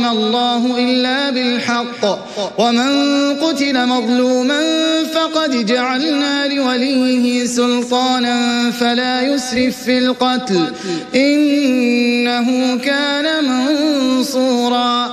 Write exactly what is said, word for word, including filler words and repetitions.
الله إلا بالحق ومن قتل مظلوما فقد جعلنا لوليه سلطانا فلا يسرف في القتل إنه كان منصورا